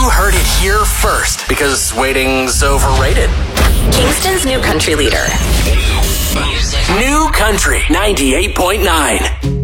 You heard it here first, because waiting's overrated. Kingston's new country leader. New Country 98.9.